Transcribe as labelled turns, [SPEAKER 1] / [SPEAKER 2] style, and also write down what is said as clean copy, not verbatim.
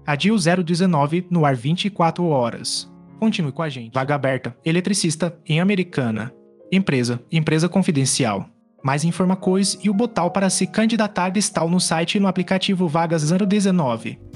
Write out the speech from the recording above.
[SPEAKER 1] Adil 019 no ar 24 horas. Continue com a gente. Vaga aberta. Eletricista em Americana. Empresa confidencial. Mais informações e o botão para se candidatar está no site e no aplicativo Vagas 019.